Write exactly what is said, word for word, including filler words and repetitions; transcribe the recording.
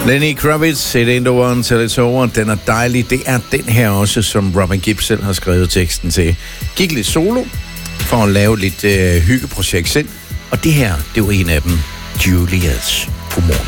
Lenny Kravitz, It Ain't Over Until It's Over. Den er dejlig. Det er den her også, som Robin Gibb selv har skrevet teksten til. Gik lidt solo for at lave lidt øh, hyggeprojekt selv. Og det her, det var en af dem. Juliet. Godmorgen.